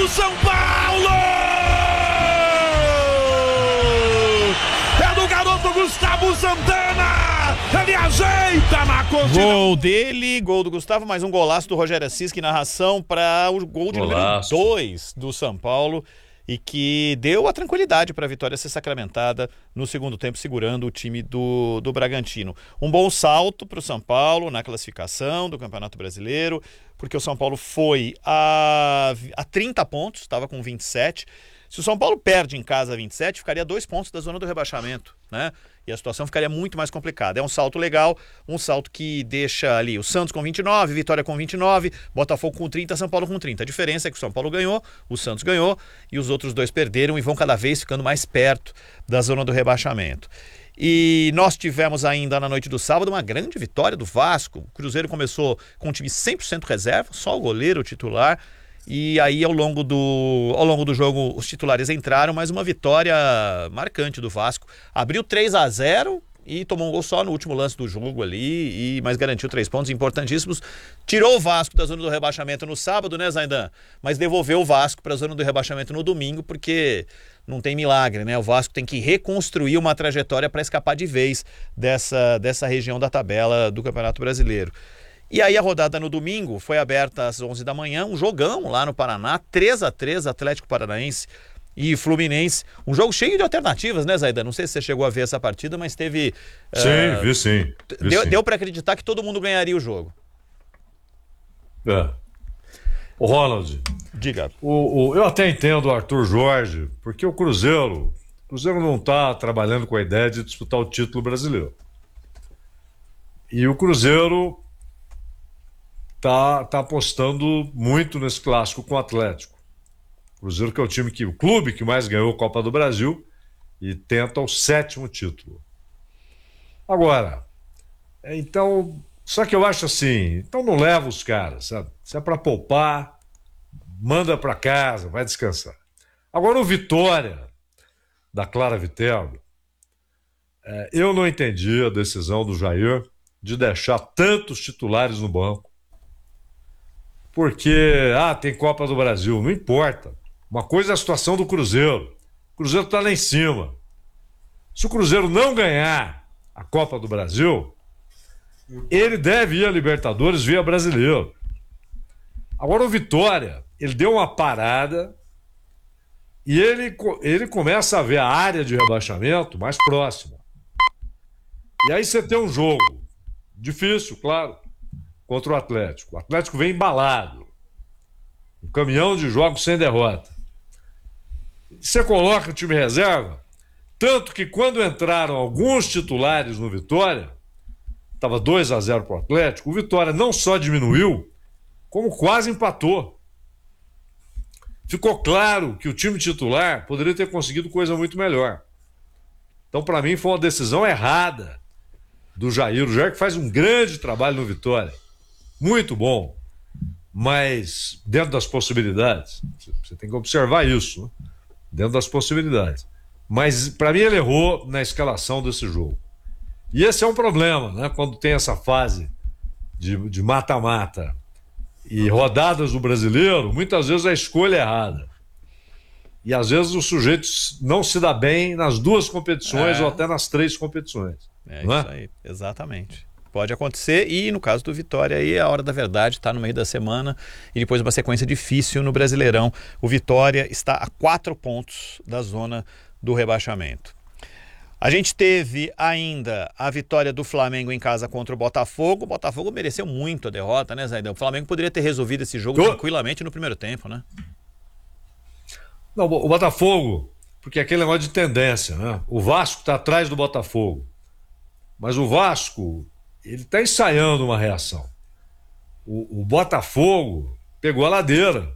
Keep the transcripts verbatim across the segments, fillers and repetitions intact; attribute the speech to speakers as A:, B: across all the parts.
A: do São Paulo! É do garoto Gustavo Santana! Ele ajeita na costa.
B: Gol dele, gol do Gustavo, mais um golaço do Rogério Assis, que narração para o gol de
C: Golaço.
B: número dois do São Paulo e que deu a tranquilidade para a vitória ser sacramentada no segundo tempo, segurando o time do, do Bragantino. Um bom salto para o São Paulo na classificação do Campeonato Brasileiro, porque o São Paulo foi a, a trinta pontos, estava com vinte e sete. Se o São Paulo perde em casa vinte e sete, ficaria dois pontos da zona do rebaixamento, né? E a situação ficaria muito mais complicada. É um salto legal, um salto que deixa ali o Santos com vinte e nove, Vitória com vinte e nove, Botafogo com trinta, São Paulo com trinta. A diferença é que o São Paulo ganhou, o Santos ganhou e os outros dois perderam e vão cada vez ficando mais perto da zona do rebaixamento. E nós tivemos ainda na noite do sábado uma grande vitória do Vasco. O Cruzeiro começou com um time cem por cento reserva, só o goleiro o titular. E aí ao longo do, ao longo do jogo os titulares entraram, mas uma vitória marcante do Vasco. Abriu três a zero e tomou um gol só no último lance do jogo ali, e, mas garantiu três pontos importantíssimos. Tirou o Vasco da zona do rebaixamento no sábado, né, Zaidan? Mas devolveu o Vasco para a zona do rebaixamento no domingo, porque não tem milagre, né? O Vasco tem que reconstruir uma trajetória para escapar de vez dessa, dessa região da tabela do Campeonato Brasileiro. E aí a rodada no domingo foi aberta às onze da manhã, um jogão lá no Paraná, três a três, Atlético Paranaense e Fluminense. Um jogo cheio de alternativas, né, Zaidan? Não sei se você chegou a ver essa partida, mas teve...
C: Sim, uh, vi sim. Vi
B: deu
C: sim.
B: deu para acreditar que todo mundo ganharia o jogo.
C: É. O Ronald,
B: diga.
C: O, o, eu até entendo o Arthur Jorge, porque o Cruzeiro, o Cruzeiro não está trabalhando com a ideia de disputar o título brasileiro. E o Cruzeiro tá, tá apostando muito nesse clássico com o Atlético. O Cruzeiro que é o time que, o clube que mais ganhou a Copa do Brasil e tenta o sétimo título. Agora, então, só que eu acho assim, então não leva os caras, sabe? Se é para poupar, manda para casa, vai descansar. Agora o Vitória, da Clara Viterbo, é, eu não entendi a decisão do Jair de deixar tantos titulares no banco. Porque, ah, tem Copa do Brasil, não importa. Uma coisa é a situação do Cruzeiro. O Cruzeiro está lá em cima. Se o Cruzeiro não ganhar a Copa do Brasil, ele deve ir a Libertadores via Brasileiro. Agora o Vitória, ele deu uma parada e ele, ele começa a ver a área de rebaixamento mais próxima. E aí você tem um jogo difícil, claro, contra o Atlético. O Atlético vem embalado. Um caminhão de jogos sem derrota. Você coloca o time reserva, tanto que quando entraram alguns titulares no Vitória, estava dois a zero para o Atlético, o Vitória não só diminuiu, como quase empatou. Ficou claro que o time titular poderia ter conseguido coisa muito melhor. Então, para mim, foi uma decisão errada do Jair. O Jair que faz um grande trabalho no Vitória. Muito bom. Mas dentro das possibilidades. Você tem que observar isso, né? Dentro das possibilidades. Mas, para mim, ele errou na escalação desse jogo. E esse é um problema, né? Quando tem essa fase de, de mata-mata e rodadas do brasileiro, muitas vezes a escolha é errada. E às vezes o sujeito não se dá bem nas duas competições é. ou até nas três competições.
B: É
C: não
B: isso
C: é?
B: aí, exatamente. Pode acontecer e no caso do Vitória aí a hora da verdade está no meio da semana e depois uma sequência difícil no Brasileirão. O Vitória está a quatro pontos da zona do rebaixamento. A gente teve ainda a vitória do Flamengo em casa contra o Botafogo. O Botafogo mereceu muito a derrota, né, Zaidão? O Flamengo poderia ter resolvido esse jogo
C: Eu...
B: tranquilamente no primeiro tempo, né?
C: Não, o Botafogo, porque é aquele negócio de tendência, né? O Vasco está atrás do Botafogo. Mas o Vasco, ele está ensaiando uma reação. O, o Botafogo pegou a ladeira.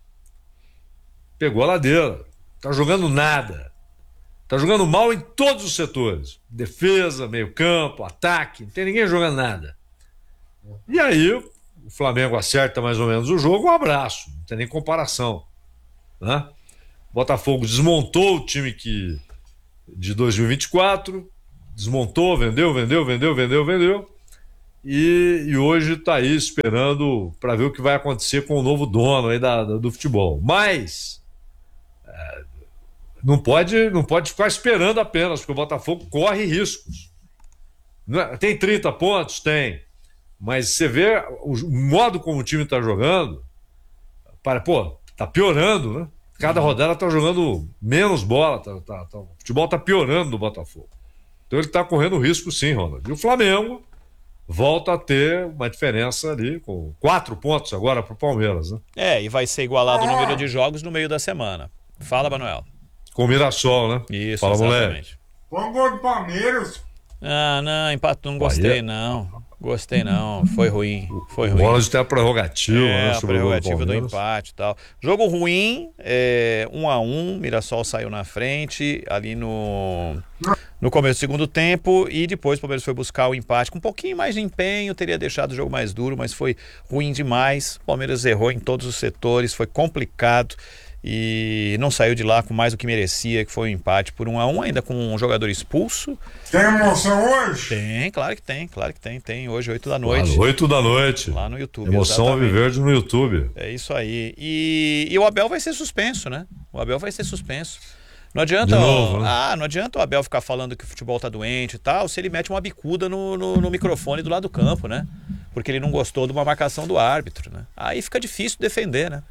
C: Pegou a ladeira. Está jogando nada. Está jogando mal em todos os setores. Defesa, meio campo, ataque. Não tem ninguém jogando nada. E aí, o Flamengo acerta mais ou menos o jogo, um abraço. Não tem nem comparação. Né? O Botafogo desmontou o time que, de dois mil e vinte e quatro. Desmontou, vendeu, vendeu, vendeu, vendeu, vendeu. e, e hoje está aí esperando para ver o que vai acontecer com o novo dono aí da, da- do futebol. Mas é, não pode, não pode ficar esperando apenas, porque o Botafogo corre riscos. Não é- tem trinta pontos? Tem. Mas você vê o, o modo como o time está jogando, para, pô, tá piorando, né? Cada rodada tá jogando menos bola, tá, tá- tá- o futebol tá piorando do Botafogo. Então ele tá correndo risco sim, Ronald. E o Flamengo volta a ter uma diferença ali, com quatro pontos agora pro Palmeiras, né?
B: É, e vai ser igualado o número de jogos no meio da semana. Fala, Manuel.
C: Com o Mirassol, né?
B: Isso,
C: Fala, moleque.
B: exatamente.
D: Põe o gol do Palmeiras.
B: Ah, não, empatou, não gostei
C: Bahia.
B: não. Gostei não, foi ruim, foi
C: O
B: ruim.
C: Ronald tem a prerrogativa,
B: É,
C: né?
B: a
C: sobre o gol
B: prerrogativa do
C: Palmeiras.
B: empate e tal. Jogo ruim, é, um a um, Mirassol saiu na frente ali no, no começo do segundo tempo e depois o Palmeiras foi buscar o empate com um pouquinho mais de empenho, teria deixado o jogo mais duro, mas foi ruim demais. O Palmeiras errou em todos os setores, foi complicado e não saiu de lá com mais do que merecia, que foi um empate por um a um, ainda com um jogador expulso.
D: Tem emoção hoje?
B: Tem, claro que tem, claro que tem, tem hoje, oito da noite.
C: Às oito da noite.
B: Lá no YouTube.
C: Emoção
B: exatamente.
C: Alviverde no YouTube.
B: É isso aí. E, e o Abel vai ser suspenso, né? O Abel vai ser suspenso. Não adianta,
C: De novo,
B: ó,
C: né?
B: ah, não adianta o Abel ficar falando que o futebol tá doente e tal, se ele mete uma bicuda no, no, no microfone do lado do campo, né? Porque ele não gostou de uma marcação do árbitro, né? Aí fica difícil defender, né?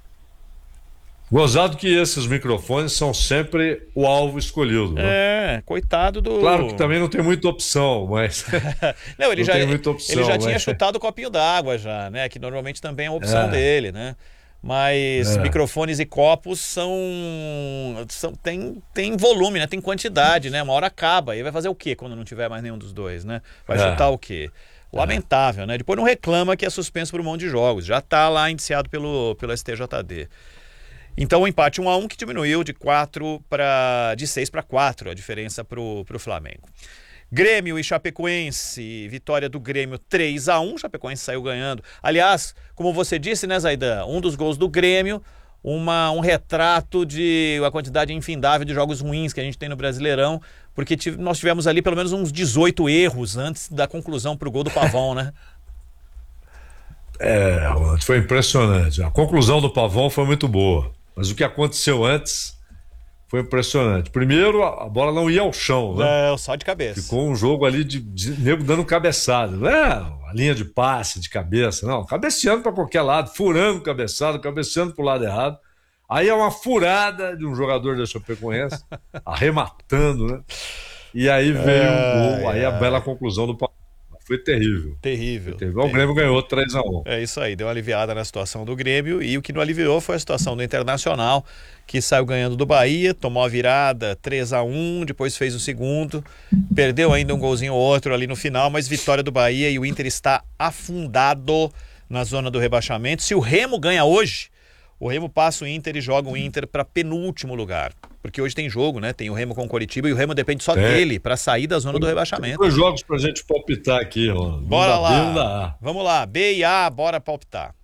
C: Gozado que esses microfones são sempre o alvo escolhido, né?
B: É, coitado do...
C: Claro que também não tem muita opção, mas
B: Não, ele
C: não
B: já,
C: tem muita opção,
B: ele já tinha
C: mas-
B: chutado o copinho d'água já, né? Que normalmente também é uma opção
C: É.
B: dele, né? Mas
C: É.
B: microfones e copos são, são tem, tem volume, né? Tem quantidade, né? Uma hora acaba. E vai fazer o quê quando não tiver mais nenhum dos dois, né? Vai
C: É.
B: chutar o quê? Lamentável, né? Depois não reclama que é suspenso por um monte de jogos. Já tá lá indiciado pelo, pelo S T J D. Então o empate um a um que diminuiu de quatro para de seis para quatro a diferença para o Flamengo. Grêmio e Chapecoense, vitória do Grêmio três a um, Chapecoense saiu ganhando. Aliás, como você disse, né, Zaidan, um dos gols do Grêmio, uma, um retrato de uma quantidade infindável de jogos ruins que a gente tem no Brasileirão, porque tive, nós tivemos ali pelo menos uns dezoito erros antes da conclusão para o gol do Pavão, né?
C: É, Ronald, foi impressionante. A conclusão do Pavão foi muito boa, mas o que aconteceu antes foi impressionante. Primeiro, a a bola não ia ao chão, né?
B: Não, só de cabeça.
C: Ficou um jogo ali de, de nego dando cabeçada. Não é a linha de passe, de cabeça, não. Cabeceando para qualquer lado, furando cabeçada, cabeceando para o lado errado. Aí é uma furada de um jogador da Chapecoense, arrematando, né? E aí veio um gol, aí a bela conclusão do Pavão. Foi terrível.
B: Terrível.
C: Terrível. O Grêmio ganhou três a um.
B: É isso aí, deu uma aliviada na situação do Grêmio e o que não aliviou foi a situação do Internacional, que saiu ganhando do Bahia, tomou a virada três a um, depois fez o segundo, perdeu ainda um golzinho ou outro ali no final, mas vitória do Bahia e o Inter está afundado na zona do rebaixamento. Se o Remo ganha hoje, o Remo passa o Inter e joga o Inter para penúltimo lugar. Porque hoje tem jogo, né? Tem o Remo com o Coritiba e o Remo depende só
C: Tem.
B: dele para sair da zona do rebaixamento.
C: Dois jogos pra gente palpitar aqui, ó.
B: Bora
C: Não dá B, não dá
B: lá.
C: A.
B: Vamos lá, B e A, bora palpitar.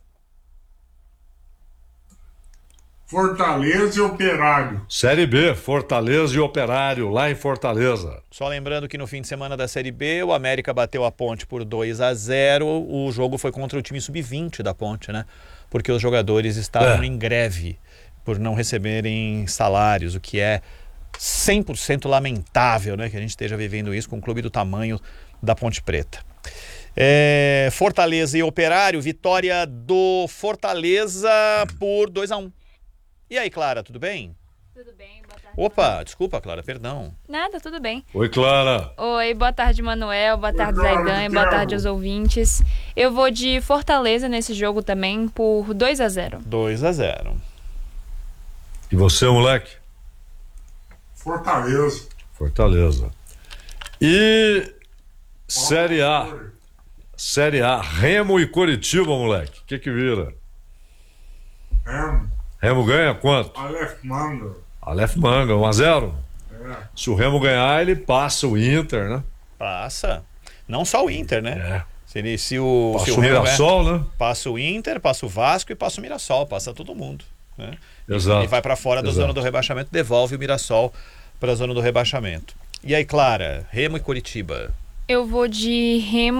D: Fortaleza e Operário.
C: Série B, Fortaleza e Operário, lá em Fortaleza.
B: Só lembrando que no fim de semana da Série B, o América bateu a Ponte por dois a zero. O jogo foi contra o time sub vinte da Ponte, né? Porque os jogadores estavam
C: É.
B: em greve por não receberem salários, o que é cem por cento lamentável, né? Que a gente esteja vivendo isso com um clube do tamanho da Ponte Preta. É, Fortaleza e Operário, vitória do Fortaleza por dois a um. E aí, Clara, tudo bem?
E: Tudo bem, boa tarde.
B: Opa, desculpa, Clara, perdão.
E: Nada, tudo bem.
C: Oi, Clara.
E: Oi, boa tarde, Manuel, boa tarde,
D: tarde,
E: Zaidan, e boa
D: Thiago.
E: tarde aos ouvintes. Eu vou de Fortaleza nesse jogo também por dois a zero.
B: dois a zero.
C: E você, moleque?
D: Fortaleza.
C: Fortaleza. E Série A. Série A, Remo e Coritiba, moleque. O que que vira?
D: Remo.
C: Remo ganha quanto?
D: Aleph Manga.
C: Aleph Manga, um a zero.
D: É.
C: Se o Remo ganhar, ele passa o Inter, né?
B: Passa. Não só o Inter, né?
C: É.
B: Se, ele, se o, se
C: Passa
B: o
C: o
B: Remo
C: Mirassol, né?
B: ganhar, passa o Inter, passa o Vasco e passa o Mirassol, passa todo mundo, né?
C: Exato.
B: E vai para fora da
C: Exato.
B: zona do rebaixamento, devolve o Mirassol para a zona do rebaixamento. E aí, Clara, Remo e Coritiba.
E: Eu vou de Remo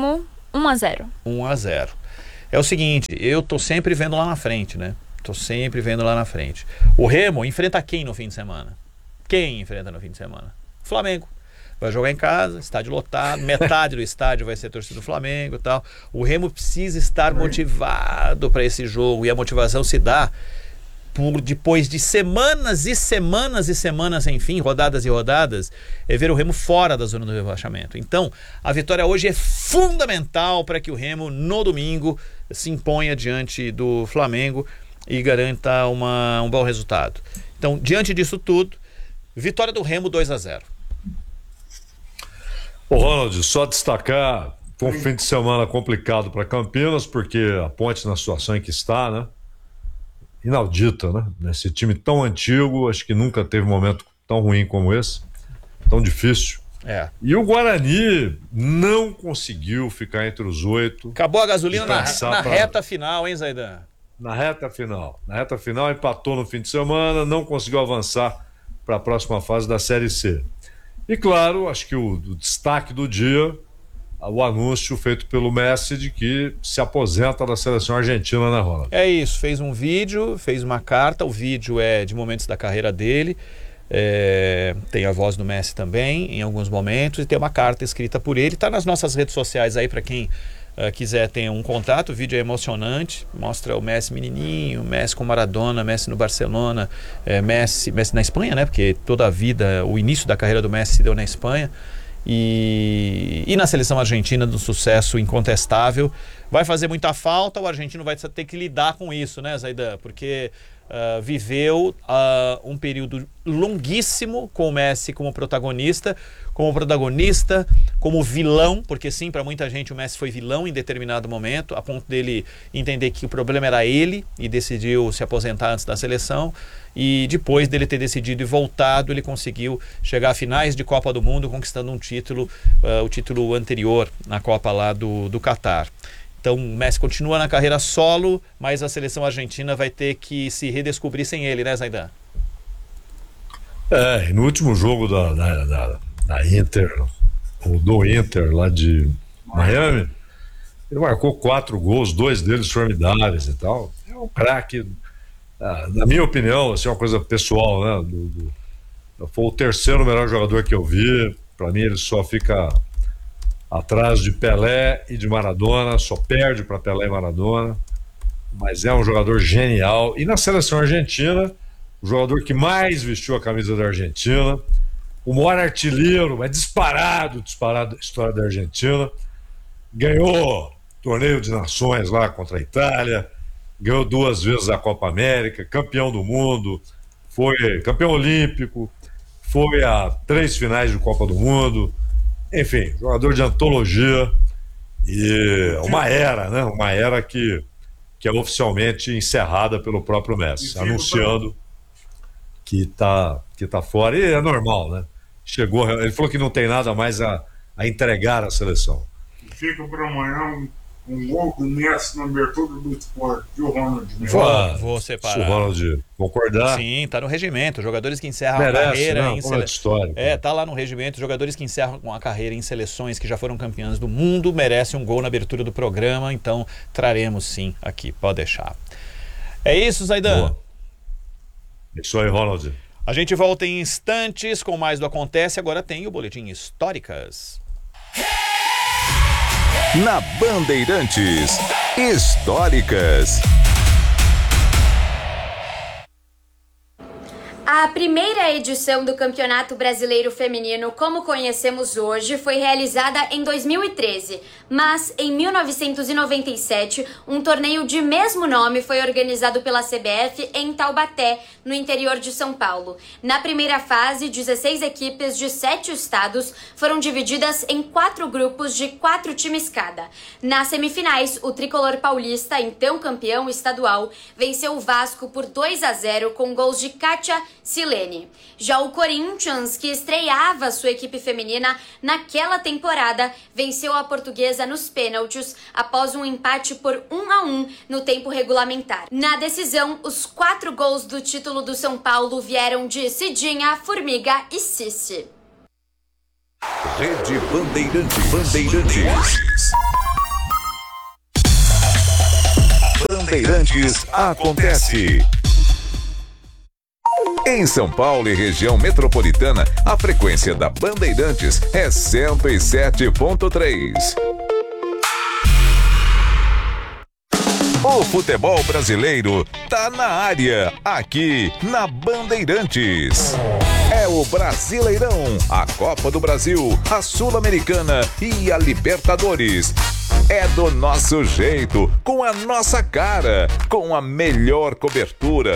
E: um a zero.
B: um a zero. É o seguinte, eu tô sempre vendo lá na frente, né? Tô sempre vendo lá na frente. O Remo enfrenta quem no fim de semana? Quem enfrenta no fim de semana? Flamengo. Vai jogar em casa, estádio lotado, metade do estádio vai ser torcida do Flamengo e tal. O Remo precisa estar motivado para esse jogo, e a motivação se dá por depois de semanas e semanas e semanas sem fim, rodadas e rodadas, é ver o Remo fora da zona do rebaixamento. Então, a vitória hoje é fundamental para que o Remo, no domingo, se imponha diante do Flamengo e garanta uma, um bom resultado. Então, diante disso tudo, vitória do Remo dois a zero.
C: Ô Ronald, só destacar, foi um fim de semana complicado para Campinas, porque a Ponte na situação em que está, né? Inaudita, né? Esse time tão antigo, acho que nunca teve um momento tão ruim como esse, tão difícil.
B: É.
C: E o Guarani não conseguiu ficar entre os oito.
B: Acabou a gasolina na, na
C: pra...
B: reta final, hein, Zaidan?
C: Na reta final. Na reta final empatou no fim de semana, não conseguiu avançar para a próxima fase da Série C. E claro, acho que o, o destaque do dia, o anúncio feito pelo Messi de que se aposenta da seleção argentina, né, Ronald?
B: É isso, fez um vídeo, fez uma carta, o vídeo é de momentos da carreira dele, é, tem a voz do Messi também, em alguns momentos, e tem uma carta escrita por ele, está nas nossas redes sociais aí para quem uh, quiser ter um contato. O vídeo é emocionante, mostra o Messi menininho, Messi com Maradona, Messi no Barcelona, é, Messi, Messi na Espanha, né, porque toda a vida, o início da carreira do Messi se deu na Espanha. E, e na seleção argentina, do sucesso incontestável. Vai fazer muita falta, o argentino vai ter que lidar com isso, né, Zaidan? Porque uh, viveu uh, um período longuíssimo com o Messi como protagonista, como protagonista, como vilão, porque sim, para muita gente o Messi foi vilão em determinado momento, a ponto dele entender que o problema era ele e decidiu se aposentar antes da seleção. E depois dele ter decidido e voltado, ele conseguiu chegar a finais de Copa do Mundo, conquistando um título, uh, o título anterior na Copa lá do, do Catar. Então o Messi continua na carreira solo, mas a seleção argentina vai ter que se redescobrir sem ele, né, Zaidan?
C: É, e no último jogo da, da, da, da Inter, ou do Inter lá de Miami, ele marcou quatro gols, dois deles formidáveis e tal. É um craque. Ah, na minha opinião, assim, é uma coisa pessoal, né? Do, do, foi o terceiro melhor jogador que eu vi. Para mim, ele só fica atrás de Pelé e de Maradona, só perde para Pelé e Maradona. Mas é um jogador genial. E na seleção argentina, o jogador que mais vestiu a camisa da Argentina, o maior artilheiro, é disparado, disparado da história da Argentina. Ganhou torneio de nações lá contra a Itália. Ganhou duas vezes a Copa América, campeão do mundo, foi campeão olímpico, foi a três finais de Copa do Mundo, enfim, jogador de antologia e uma era, né? Uma era que, que é oficialmente encerrada pelo próprio Messi, anunciando que tá, que tá fora, e é normal, né? Chegou, ele falou que não tem nada mais a, a entregar à seleção.
D: Fica para amanhã um um gol do Messi na abertura do esporte, e o Ronald?
B: Vou, vou separar.
C: Se o Ronald concordar.
B: Sim, tá no regimento. Jogadores que encerram
C: merece,
B: a carreira
C: não,
B: em sele...
C: história,
B: É, tá lá no regimento. Jogadores que encerram a carreira em seleções que já foram campeãs do mundo merecem um gol na abertura do programa. Então traremos sim aqui, pode deixar. É isso, Zaidan.
C: Boa. Isso aí, Ronald.
B: A gente volta em instantes com mais do Acontece. Agora tem o Boletim Históricas.
F: Na Bandeirantes, Históricas.
G: A primeira edição do Campeonato Brasileiro Feminino, como conhecemos hoje, foi realizada em dois mil e treze, mas em mil novecentos e noventa e sete, um torneio de mesmo nome foi organizado pela C B F em Taubaté, no interior de São Paulo. Na primeira fase, dezesseis equipes de sete estados foram divididas em quatro grupos de quatro times cada. Nas semifinais, o tricolor paulista, então campeão estadual, venceu o Vasco por dois a zero com gols de Kátia Silene. Já o Corinthians, que estreava sua equipe feminina naquela temporada, venceu a Portuguesa nos pênaltis após um empate por um a um no tempo regulamentar. Na decisão, os quatro gols do título do São Paulo vieram de Cidinha, Formiga e Cici.
F: Rede Bandeirantes. Bandeirantes. Bandeirantes acontece. Em São Paulo e região metropolitana, a frequência da Bandeirantes é cento e sete ponto três. O futebol brasileiro tá na área, aqui na Bandeirantes. É o Brasileirão, a Copa do Brasil, a Sul-Americana e a Libertadores. É do nosso jeito, com a nossa cara, com a melhor cobertura,